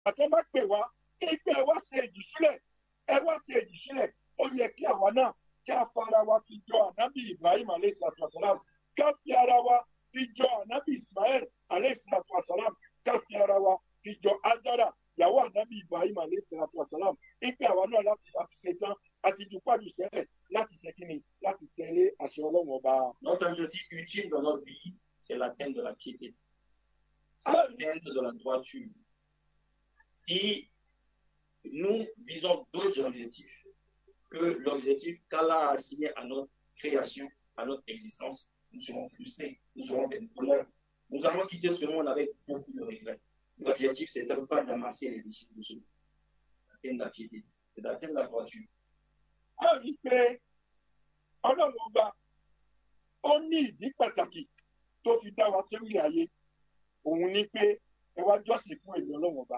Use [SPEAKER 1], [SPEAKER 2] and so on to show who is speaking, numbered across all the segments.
[SPEAKER 1] àti má pè wá ẹgbẹ́ ẹ wá ṣe ìdísílẹ̀ ẹ wá ṣe ìdísílẹ̀ ó yẹ kí àwa náà kí a fara wa fi jọ ànábì Ibrahim alayhi salatu wasalam ká fi ara wa fi jọ ànábì Ismail alayhi salatu wasalam ká fi ara wa fi jọ Ájára ìyàwó ànábì Ibrahim alayhi salatu wasalam ẹgbẹ́ àwa náà láti ṣe tán àti ju pàdù sẹ́lẹ̀ láti ṣe kíni láti tẹ̀lé àṣẹ Ọlọ́run ọba.
[SPEAKER 2] Notre objectif ultime dans notre vie, c'est l'atteinte de la piété. C'est l'atteinte de la droiture. Si nous visons d'autres objectifs que l'objectif qu'Allah a assigné à notre création, à notre existence, nous serons frustrés, nous aurons des douleurs. Nous allons quitter ce monde avec beaucoup de regrets. L'objectif, c'est de ne pas ramasser les disciples de ce monde. L'atteinte de la piété, c'est d'atteindre la droiture.
[SPEAKER 1] A rí pé Ọlọ́run ọba ó ní ìdí pàtàkì tó fi dá wa sórí ayé òun ní pé ẹ wá jọ́sìn fún èmi Ọlọ́run ọba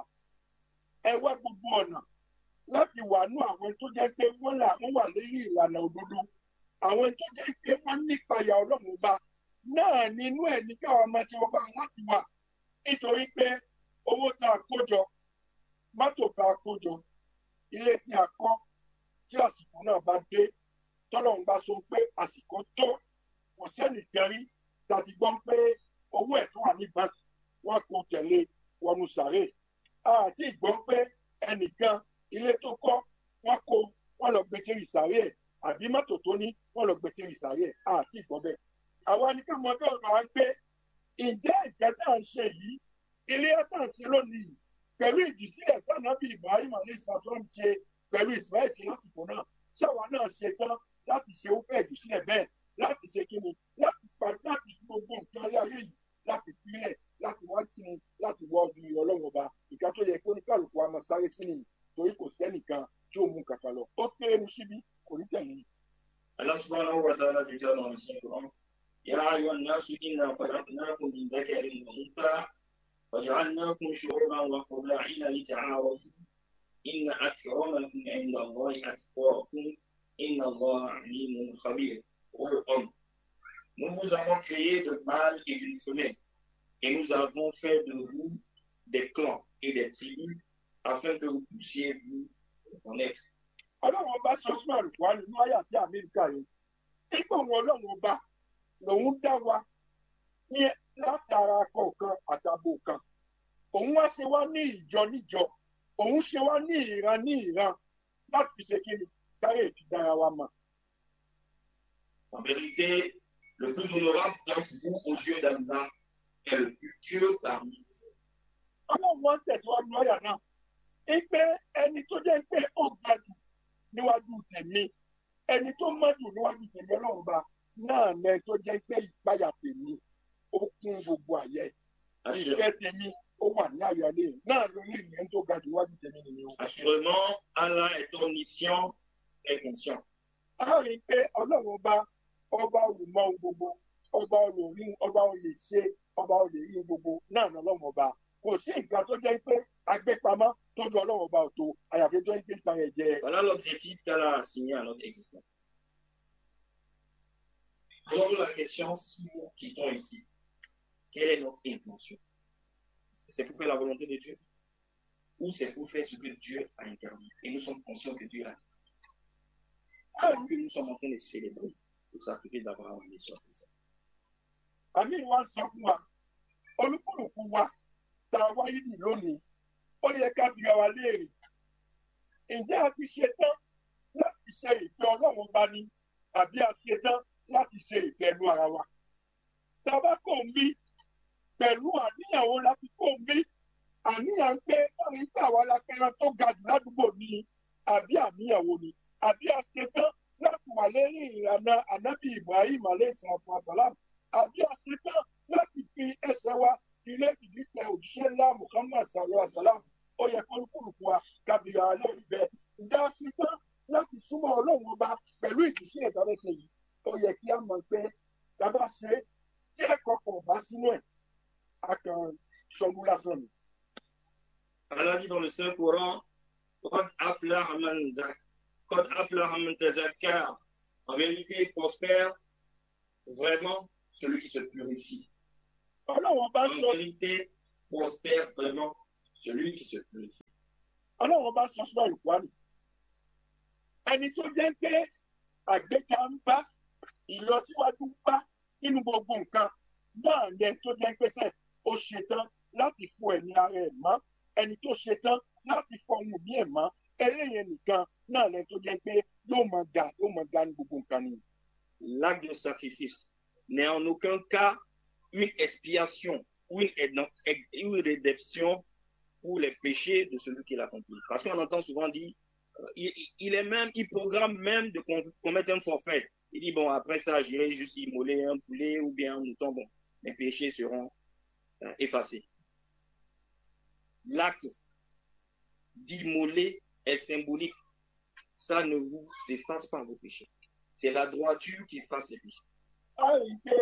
[SPEAKER 1] ẹ wá gbogbo ọ̀nà láti wà nú àwọn tó jẹ́ pé wọ́n wà lórí ìlànà òdodo àwọn tó jẹ́ pé wọ́n nípayà Ọlọ́run ọba náà nínú ẹ̀ ní káwọn ọmọ tí wọ́n bá láti wà nítorí pé owó tá a kó jọ mọ́tò tá a kó jọ ilé tí a kọ́ tí àsìkò náà bá dé tọ́lọ́run bá sọ pé àsìkò tó kò sẹ́nìkan rí tàbí gbọ́n pé owó ẹ̀ tó wà ní báńkì wọ́n kò tẹ̀lé wọnú sàré àti ìgbọ́n pé ẹnìkan ilé tó kọ́ wọ́n lọ gbé tí ìsàré ẹ̀ àbí mọ́tò tó ní wọ́n lọ gbé tí ìsàré ẹ̀ àti ìgbọ́n bẹ́ẹ̀. àwa ní ká mọ bẹ́ẹ̀ máa ń pé ǹjẹ́ ìjẹ́ tá à ń ṣe yìí ilé ẹ̀ tá à ń ṣe lónìí pẹ̀lú ìdísílẹ̀ tánàbí Ibrahim alayhi salam ṣe pẹ̀lú Ismail lásìkò náà ṣáwa náà ṣe tán láti ṣe ó fẹ́ ìdísílẹ̀ bẹ́ẹ̀ láti ṣe kíni láti gbogbo nǹkan ayé yìí láti pínlẹ̀ láti wá kíni láti wá ọdún Ọlọ́run ọba ìka tó yẹ kí oníkàlùkù wa máa sáré sí nìyí torí kò sẹ́nìkan tí ó mú kàkà lọ ó kéré mu síbí kò ní tẹ̀lé.
[SPEAKER 2] Allah subhanahu wa ta'ala dit dans le Saint-Coran, Ya ayyuhan nasu inna khalaqnakum min dhakarin wa untha وجعلناكم شعوبا وقبائل لتعارفوا إن أكرمكم عند الله أتقاكم إن الله عليم خبير. Ô homme, nous vous avons créé de mâles et d'une femelle, et nous avons fait de vous des clans et des tribus, afin que vous puissiez vous connaître.
[SPEAKER 1] Ọlọ́run ọba sọ fún àlùkò nínú àyà tí Amẹ́ríkà yẹn nígbà wọn Ọlọ́run ọba lòun dá wa ní látara kọ̀ọ̀kan àtàbò kan òun wá ṣe wá ní ìjọ níjọ òun ṣe wá ní ìran láti ṣe kí ni káyé ìdára wa mọ̀.
[SPEAKER 2] En vérité, le plus honorable d'entre vous aux yeux d'Allah est le plus pieux parmi vous.
[SPEAKER 1] Ọlọ́run wọn tẹ̀síwájú lọ́yà náà pé ẹni tó jẹ́ pé ó ga jù níwájú tèmi ẹni tó mọ́ jù níwájú tèmi Ọlọ́run ọba náà lẹ tó jẹ́ pé ìpayà tèmi ó kún gbogbo àyè ìfẹ́ tèmi ó wà ní àyàlé náà lórí ìyẹn tó ga jù wájú tèmi nìyẹn.
[SPEAKER 2] Assurément, Allah est omniscient et conscient.
[SPEAKER 1] A rí i pé Ọlọ́run ọba olùmọ̀ ohun gbogbo ọba olórí ọba olè ṣe ọba olè rí gbogbo náà ní Ọlọ́run ọba kò sí nǹkan tó jẹ́ pé agbépamọ́ tó ju Ọlọ́run ọba ọ̀tọ̀ àyàfi tó ń gbé ìtàn ẹ̀ jẹ.
[SPEAKER 2] Voilà l'objectif qu'Allah a assigné à notre existence. Posons la question, si nous quittons ici, quelle est notre intention? C'est pour faire la volonté de Dieu ou c'est pour faire ce que Dieu a interdit? Et nous sommes conscients que Dieu a interdit. Alors que nous sommes en train de célébrer le sacrifice d'Abraham et de ça.
[SPEAKER 1] Àmì wa sọ fún wa olúkúlùkù wa tá a wáyé nì lónìí ó yẹ ká bi wa léèrè ǹjẹ́ a ti ṣe tán láti ṣe ìfẹ́ Ọlọ́run bá ní àbí a ṣe tán láti ṣe ìfẹ́ inú ara wa. Tá a bá kò ń bí pẹ̀lú àníyàwó láti kò ń bí àníyàn pé báyìí pé àwa la fẹ́ràn tó ga jù ládùúgbò ní àbí àníyàwó ni àbí a ṣe tán láti wà lẹ́yìn ìlànà ànábì Ibrahim alayhi salatu wasalam àbí a ṣe tán láti fi ẹsẹ̀ wa ilé ìdílé òjíṣẹ́ ńlá Muhammad sallallahu alayhi wa sallam ó yẹ kó kúrùkù wa kábíyà alẹ́ ìbẹ́ ǹjẹ́ a ṣe tán láti súnmọ́ Ọlọ́run ọba pẹ̀lú ìdílé ìdánilẹ́sẹ̀ yìí ó yẹ kí a mọ̀ pé dábàá ṣe tí ẹ̀kọ́ kan bá sínú ẹ̀ a kàn ṣọlú lásán ni.
[SPEAKER 2] Allah dit dans le Saint-Coran, Qad aflaha man tazakka. En vérité, prospère vraiment celui qui se purifie. En vérité, prospère vraiment celui qui se purifie.
[SPEAKER 1] Ọlọ́run bá sọ sọ́dọ̀ ìwádìí. Ẹni tó jẹ́ pé àgbéga ń bá ìlọsíwájú ń bá nínú gbogbo nǹkan náà lẹ tó jẹ́ pé sẹ́ ó ṣetán láti fọ ẹ̀mí ara ẹ̀ mọ́. Ẹni tó ṣetán láti fọ ohun bí ẹ̀ mọ́. Eléyẹn nìkan náà lẹ tó jẹ́ pé yóò máa ga ní gbogbo nǹkan ni.
[SPEAKER 2] L'acte de sacrifice n'est en aucun cas une expiation ou une rédemption pour les péchés de celui qui l'accomplit. Parce qu'on entend souvent dire, il programme même de commettre un forfait. Il dit, bon, après ça, j'irai juste immoler un poulet ou bien un mouton, bon, mes péchés seront effacés. L'acte d'immoler est symbolique. Ça ne vous efface pas vos péchés. C'est la droiture qui efface les péchés.
[SPEAKER 1] A rí i pé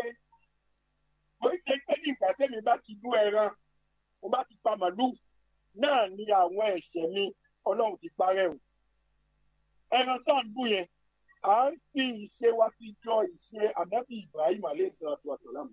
[SPEAKER 1] mo ń ṣe pé ní ìgbà tẹ́mi bá ti dún ẹran mo bá ti pa màlúù náà ni àwọn ẹ̀ṣẹ̀ mi Ọlọ́run ti parẹ́ o. Ẹran tó ń dún yẹn à ń fi ìṣe wa fi jọ ìṣe ànábì Ibrahim alayhi salatu wa salam.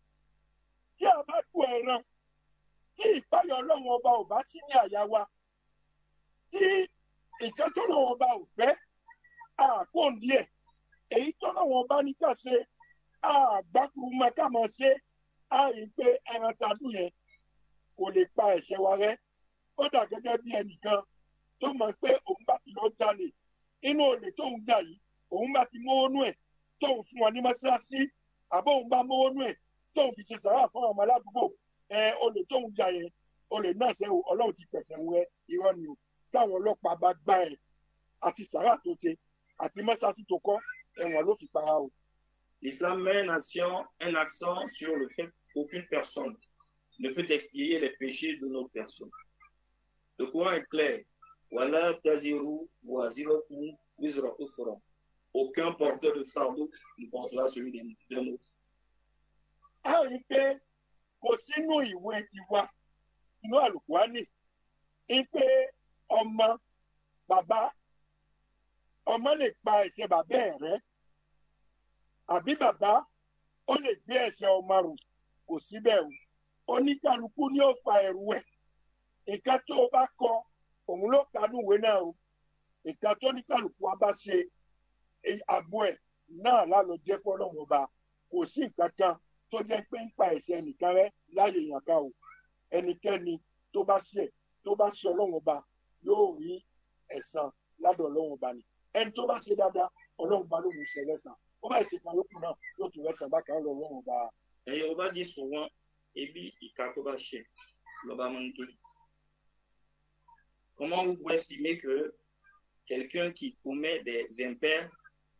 [SPEAKER 1] Tí a bá dún ẹran tí ìpáyọ̀ Ọlọ́run ọba ò bá sí ní àyà wa tí ìjọ tó lọ́wọ́ ọba ò fẹ́ àkóńdí ẹ̀ èyí tó lọ́wọ́ ọba ní ká ṣe àgbákùrú máa ká máa ṣe á rí i pé ẹran tàdú yẹn kò lè pa ẹ̀ṣẹ̀ wa rẹ́. Ó dà gẹ́gẹ́ bí ẹnìkan tó mọ̀ pé òun bá ti lọ jalè inú olè tóun jà yìí òun bá ti mówó nú ẹ̀ tóun fún wọn ní mọ́ṣáláṣí àbọ̀ òun bá mówó nú ẹ̀ tóun fi ṣe sàrà fún ọmọ aládùúgbò olè tóun jà yẹn olè náà ṣe Ọlọ́run ti pẹ̀sẹ̀ rẹ irọ́ ni o. Táwọn ọlọ́pàá bá gbá ẹ̀ àti sàrà tó ṣe àti mọ́ṣáláṣí tó kọ́ ẹ̀wọ̀n ló fi para o.
[SPEAKER 2] L'islam met un accent sur le fait qu'aucune personne ne peut expier les péchés de notre personne. Le Coran est clair. Wala taziru waziratun wizra ukhra. Aucun porteur de fardeau ne portera celui d'un autre.
[SPEAKER 1] A rí i pé kò sínú ìwé tiwa inú Àlùkùránì ń pé ọmọ lè pa ẹ̀ṣẹ̀ bàbá ẹ̀ rẹ́ àbí bàbá ó lè gbé ẹ̀ṣẹ̀ ọmọ rù kò síbẹ̀ o. Oníkálukú ni ó fa ẹ̀rù ẹ̀. Nǹkan tó o bá kọ òun ló kánú ìwé náà o. Nǹkan tó oníkálukú wa bá ṣe àbọ̀ ẹ̀ náà lálọ́ jẹ́ fọ́lọ́run ọba. Kò sí nǹkan kan tó jẹ́ pé ń pa ẹ̀ṣẹ̀ nìkan rẹ́ láyé èèyàn kan o. Ẹnikẹ́ni tó bá ṣẹ̀ Ọlọ́run ọba yóò rí ẹ̀san ládọ̀ Ọlọ́run ọba ni. Ẹni tó bá ṣe dáadáa Ọlọ́run ọba ló ń ṣe lẹ́san. Ó bá ṣe kan lókun náà yóò tún rẹ́san bákan lọ Ọlọ́run ọba.
[SPEAKER 2] Et on va dire souvent, ebi ikakoba che, l'oba manke. Comment vous pouvez estimer que quelqu'un qui commet des impairs,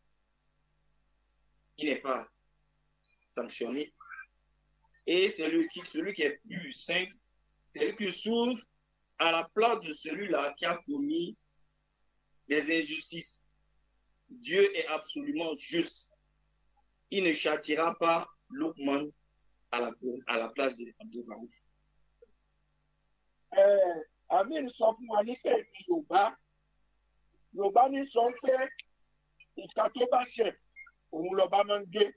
[SPEAKER 2] il n'est pas sanctionné, et celui qui est plus saint, c'est lui qui s'ouvre à la place de celui-là qui a commis des injustices. Dieu est absolument juste. Il ne châtiera pas Lukman à la place de Abdul Raouf.
[SPEAKER 1] Amir sọ fún wa nífẹ̀ẹ́ ní Yorùbá ní sọ pé ìka tó bá ṣẹ̀ òun lọ́ba máa ń gé.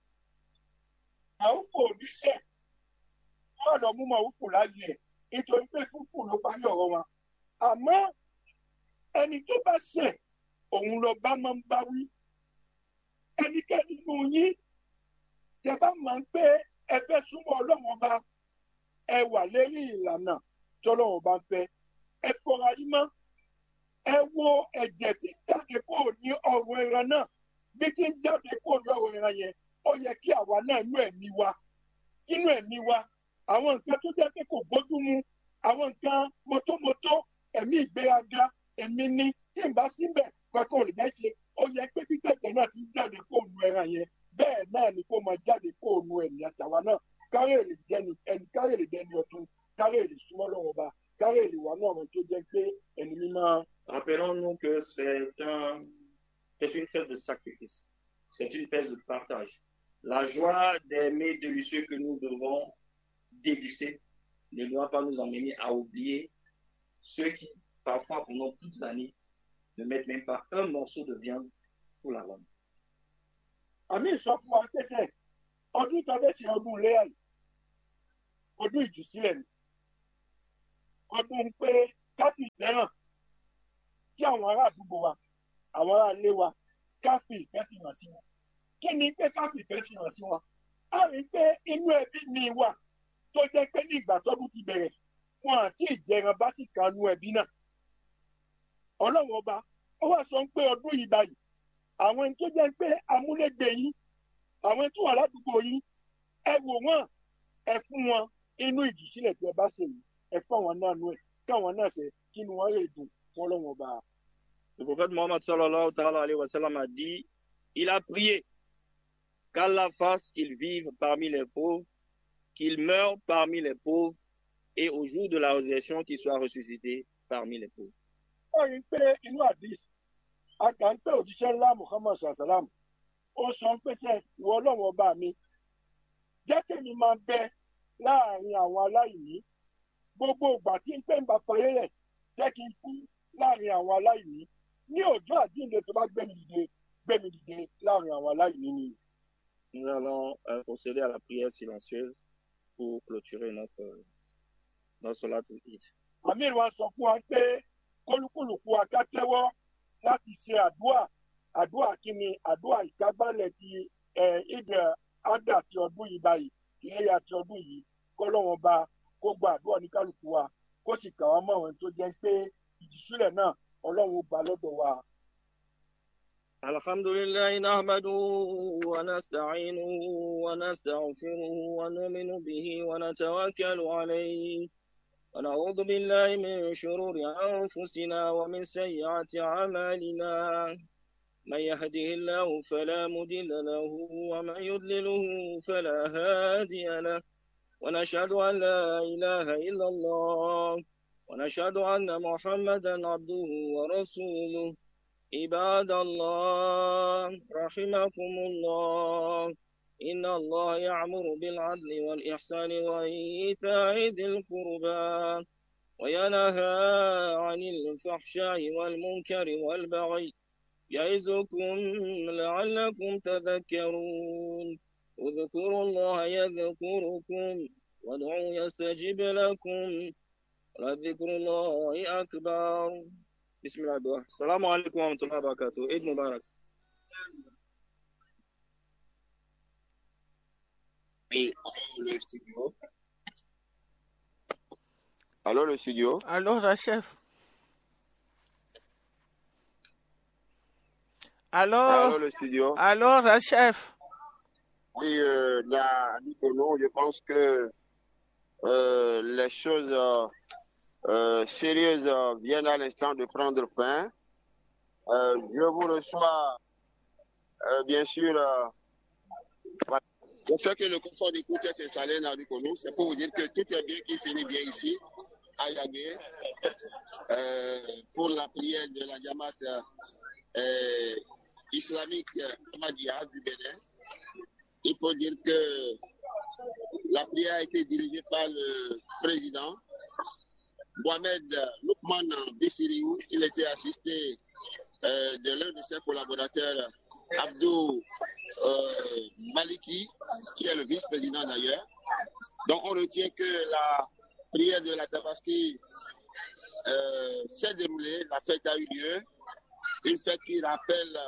[SPEAKER 1] Àwọn kò ní ṣẹ̀ wọ́n lọ mú màwúfù láyé ẹ̀ nítorí pé fúfú ló parí ọ̀rọ̀ wọn. Àmọ́ ẹni tó bá ṣẹ̀ òun lọ́ba máa ń bá wí. Ẹnikẹ́ni nínú yín tẹ́ bá máa ń pé ẹ fẹ́ súnmọ́ Ọlọ́run ọba ẹ wà lérí ìlànà tọ́lọ́run ọba ń fẹ́ ẹ fọra yín mọ́ ẹ wo ẹ̀jẹ̀ tí ń jáde kúrò ní ọrùn ẹran náà bí tí ń jáde kúrò ní ọrùn ẹran yẹn ó yẹ kí àwa náà nínú ẹ̀mí wa àwọn nǹkan tó jẹ́ pé kò bójú mu àwọn nǹkan mọ́tómọ́tó ẹ̀mí ìgbéraga ẹ̀mí ní tí ń bá síbẹ̀ kankan ò lè bẹ́ẹ̀ ṣe ó yẹ pé bí tẹ̀tẹ̀ náà ti ń jáde kúrò ní ẹran yẹn bẹ́ẹ̀ náà ni kó máa jáde kúrò ní ẹ̀mí àtàwa náà kárèrè dẹni ọ̀tún kárèrè súnmọ́ lọ́wọ́ ọba kárèrè wà náà wọn tó jẹ́ pé ẹni mímọ́.
[SPEAKER 2] Rappelons-nous que c'est une fête de sacrifice, c'est une fête de partage. La joie des mets délicieux que nous devons déguster ne doit pas nous emmener à oublier ceux qui, parfois pendant toute l'année, ne mettent même pas un morceau de viande pour la vendre.
[SPEAKER 1] Àmì sọ fún wa pẹ́sẹ̀ ọdún tàbí ṣe ọdún léyà yìí ọdún ìjùsílẹ̀ ni ọdún pé káfí fẹ́ràn tí àwọn ará àdúgbò wa àwọn ará ilé wa káfí ìfẹ́ fi hàn sí wọn. Kí ni pé káfí ìfẹ́ fi hàn sí wọn? A rí pé inú ẹbí mi wà tó jẹ́ pé ní ìgbà tọ́dún ti bẹ̀rẹ̀ wọn àti ìjẹran bá sì kanú ẹbí náà. Ọlọ́run ọba ó wá sọ pé ọdún yìí báyìí àwọn ẹni tó jẹ́ pé amúlégbè yín àwọn ẹni tó wà ládùúgbò yín ẹ wò wọ́n ẹ fún wọn inú ìdísílẹ̀ tí ẹ bá ṣe yìí ẹ fún àwọn náà nú ẹ káwọn náà ṣe kí ni wọ́n lè dùn fún Ọlọ́run ọba.
[SPEAKER 2] Le prophète Mohammed sallallahu alayhi wa sallam a dit, il a prié qu'Allah fasse qu'il vive parmi les pauvres, qu'il meure parmi les pauvres et au jour de la résurrection qu'il soit ressuscité parmi les pauvres.
[SPEAKER 1] Ó rí pé inú àdìs àkàǹtẹ̀ òjíṣẹ́ ńlá Muhammad sallam ó sọ pé sẹ́ ìwọ Ọlọ́run ọba mi jẹ́ kémi máa bẹ láàrin àwọn aláìní gbogbo ìgbà tí ń pè ń bá fayé rẹ̀ jẹ́ kí n kú láàrin àwọn aláìní ní ọjọ́ àjíǹde tó bá gbẹ̀mí dìde láàrin àwọn aláìní ni.
[SPEAKER 2] Nous allons procéder à la prière silencieuse pour clôturer notre Salatul Eid.
[SPEAKER 1] Amir wa sọ fún wa pé kólúkúlùkù wa ká tẹ́wọ́ láti ṣe àdúrà kíni àdúrà ìkágbálẹ̀ ti ìdè ádà ti ọdún yìí báyìí ìléyà ti ọdún yìí kọ́lọ́wọ́n bá kó gba àdúrà ní kálukú wa kó sì kà wọ́n mọ́ àwọn tó jẹ́ pé ìdísúlẹ̀ náà Ọlọ́run gbà lọ́dọ̀ wa.
[SPEAKER 2] Alhamdulillah nahmaduhu wa nasta'inuhu wa nastaghfiruhu wa nu'minu bihi wa natawakkalu alayhi wa na'udhu billahi min shururi anfusina wa min sayyiati a'malina. من يهده الله فلا مضل له ومن يضلله فلا هادي له ونشهد أن لا إله إلا الله ونشهد أن محمدا عبده ورسوله عباد الله رحمكم الله إن الله يأمر بالعدل والإحسان وإيتاء ذي القربى وينهى عن الفحشاء والمنكر والبغي يعظكم لعلكم تذكرون اذكروا الله يذكركم وادعوا يستجب لكم ولذكر الله أكبر. بسم الله الرحمن الرحيم. السلام عليكم ورحمة الله وبركاته. عيد مبارك.
[SPEAKER 3] Oui, le studio. Allô, le studio.
[SPEAKER 4] Allô, la chef.
[SPEAKER 3] Allô, le studio.
[SPEAKER 4] Allô, la chef.
[SPEAKER 3] Oui, je pense que les choses sérieuses viennent à l'instant de prendre fin. Je vous reçois, bien sûr. Voilà. Le fait que le confort d'écoute est installé dans Rikono, c'est pour vous dire que tout est bien qui finit bien ici, à Yagué, pour la prière de la Jamaat islamique Ahmadiyya du Bénin. Il faut dire que la prière a été dirigée par le président Mohamed Loukman Bessiriou. Il était assisté de l'un de ses collaborateurs, Abdou Maliki, qui est le vice-président d'ailleurs. Donc on retient que la prière de la Tabaski s'est déroulée, la fête a eu lieu, une fête qui rappelle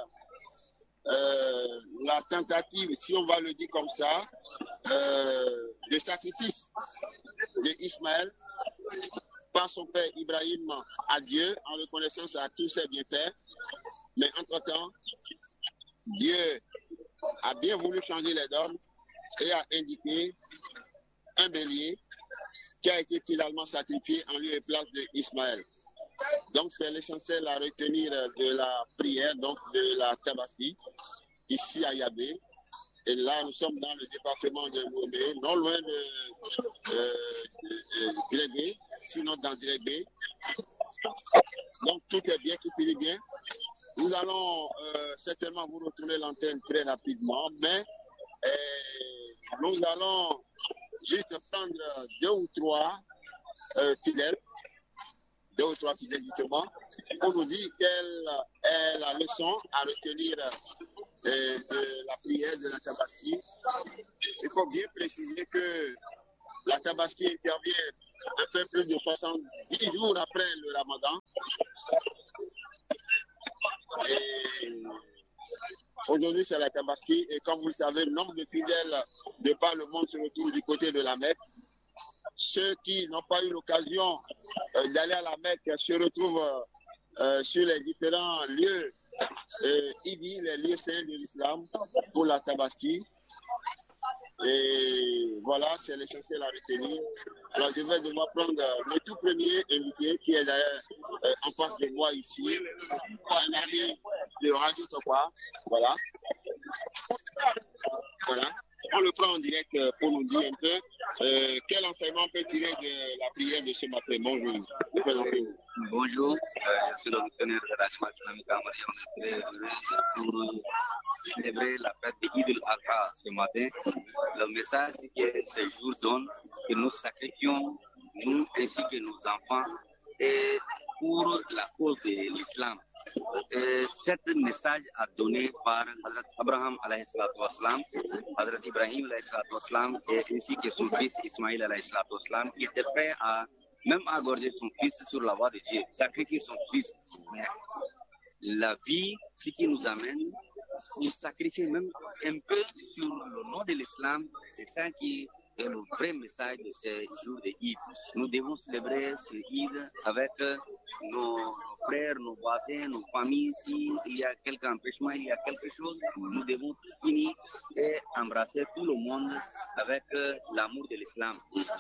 [SPEAKER 3] la tentative, si on va le dire comme ça, de sacrifice d'Ismaël par son père Ibrahim à Dieu en reconnaissance à tous ses bienfaits. Mais entre-temps, Dieu a bien voulu changer les donnes et a indiqué un bélier qui a été finalement sacrifié en lieu et place d'Ismaël. Donc c'est l'essentiel à retenir de la prière, donc de la Tabaski, ici à Yabé. Et là, nous sommes dans le département de Lomé, non loin de Dirégbé, sinon dans Dirégbé. Donc tout est bien, qui finit bien. Nous allons certainement vous retourner l'antenne très rapidement, mais nous allons juste prendre deux ou trois fidèles justement, pour nous dire quelle est la leçon à retenir de la prière de la Tabaski. Il faut bien préciser que la Tabaski intervient un peu plus de 70 jours après le Ramadan. Et aujourd'hui, c'est la Tabaski. Et comme vous le savez, le nombre de fidèles de par le monde se retrouve du côté de la Mecque. Ceux qui n'ont pas eu l'occasion d'aller à la Mecque se retrouvent sur les différents lieux les lieux saints de l'islam pour la Tabaski. Et voilà, c'est l'essentiel à retenir. Alors, je vais devoir prendre le tout premier invité qui est d'ailleurs en face de moi ici, un ami de Radio Tokwa. Voilà. Voilà. On le prend en direct pour nous dire un peu quel enseignement on peut tirer de la prière de ce matin. Bonjour.
[SPEAKER 5] Bonjour, je suis le missionnaire de la Jamaat islamique Ahmadiyya. On est très heureux pour célébrer la fête d'Eid al-Adha ce matin. Le message que ce jour donne, que nous sacrifions, nous ainsi que nos enfants, et pour la cause de l'islam. Cet message a donné par Hazrat Abraham alayhi salatu wassalam, Hazrat Ibrahim alayhi salatu wassalam, et ainsi que son fils Ismaïl alayhi salatu wassalam, qui était prêt à même égorger son fils sur la voie de Dieu, sacrifier son fils. Mais la vie, ce qui nous amène, nous sacrifier même un peu sur le nom de l'islam, c'est ça qui est le vrai message de ce jour de Eid. Nous devons célébrer ce Eid avec nos frères, nos voisins, nos familles. S'il y a quelque empêchement, il y a quelque chose, nous devons finir et embrasser tout le monde avec l'amour de l'islam.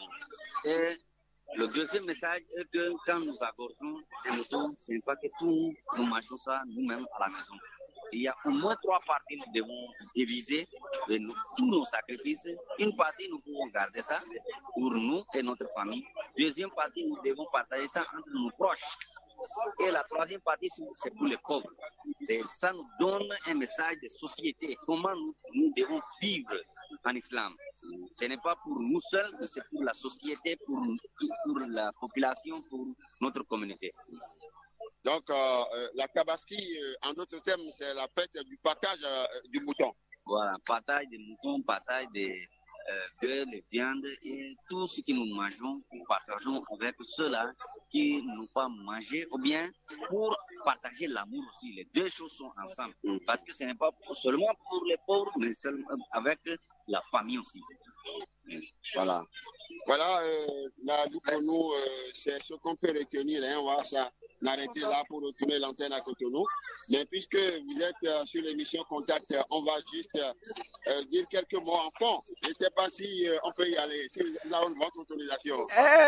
[SPEAKER 5] Et le deuxième message est que quand nous accordons un mouton, ce n'est pas que tout nous mangeons ça nous-mêmes à la maison. Il y a au moins 3 parties nous devons diviser tous nos sacrifices. Une partie, nous pouvons garder ça pour nous et notre famille. Deuxième partie, nous devons partager ça entre nos proches. Et la troisième partie, c'est pour les pauvres. Ça nous donne un message de société. Comment nous devons vivre en islam. Ce n'est pas pour nous seuls, mais c'est pour la société, pour la population, pour notre communauté.
[SPEAKER 3] Donc, la Tabaski, en d'autres termes, c'est la fête du partage du mouton.
[SPEAKER 5] Voilà, partage des moutons, partage des de viande et tout ce que nous mangeons, nous partageons avec ceux-là qui n'ont pas mangé, ou bien pour partager l'amour aussi. Les deux choses sont ensemble. Parce que ce n'est pas seulement pour les pauvres, mais seulement avec la famille aussi.
[SPEAKER 3] Voilà. Voilà, là, pour nous, c'est ce qu'on peut retenir. Hein. On va s'arrêter là pour retourner l'antenne à Cotonou. Mais puisque vous êtes sur l'émission Contact, on va juste dire quelques mots en fond. Je ne sais pas si on peut y aller, si nous avons votre autorisation.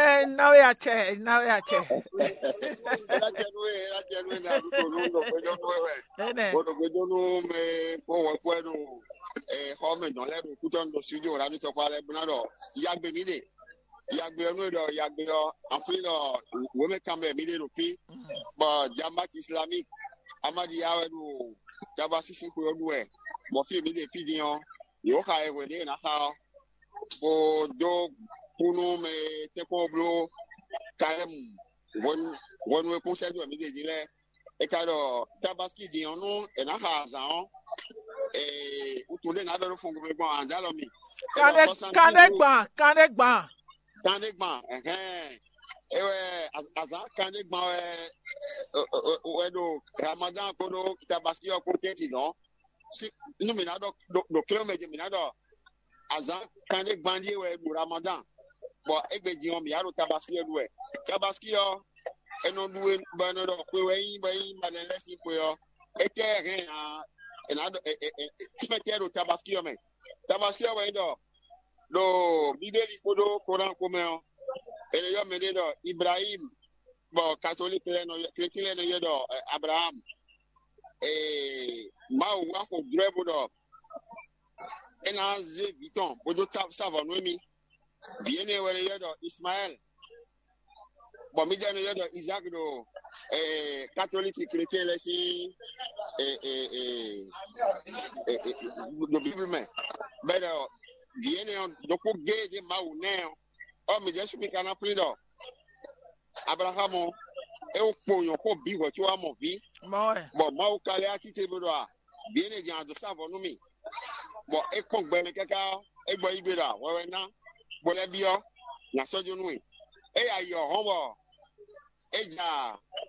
[SPEAKER 3] Jamaat islamique Ahmadiyya no Tabaski si ko duwe mo fi mi de pidion yo ka e we de na ha bo do kunu me te ko blo kaem won we conseil do mi de dile e ka do Tabaski di onu e na ha zan e o to le na do fun go me bon andalo mi Kanegban ewe azan Kanegban do Ramadan ko do Tabaski ko teti no si no mi na do kilometer mi na do azan Kanegban di we do Ramadan bo egbeji on mi aro Tabaski do we Tabaski yo eno duwe ba no do pe we yin ba yin ma le si pe yo ete ren na do tipete do Tabaski yo me Tabaski we do bibeli ko do Quran ko me ele yo me do Ibrahim bon catholique no chrétien no yo do Abraham ma wa ko drebo do ena ze biton bodo sava no mi biene wele yo do Ismaël bon mi jano yo do Isaac do catholique chrétien le si do bible me bedo biene do ko gede ma u ne o mi jesu mi kana frido Abraham e o poyon ko bi wo ti wa mo vi bon ma o kale atite bodo a biene jan do savo no mi bon e kon gbe mi kaka e gbo igbe da wewe na bo le bi o na sojo nu Et ailleurs, on va. Et ja,